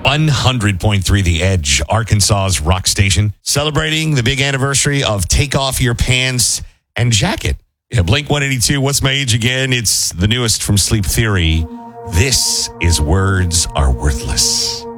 100.3 The Edge, Arkansas's rock station, celebrating the big anniversary of Take Off Your Pants and Jacket. Yeah, Blink 182, What's My Age Again? It's the newest from Sleep Theory. This is Words Are Worthless.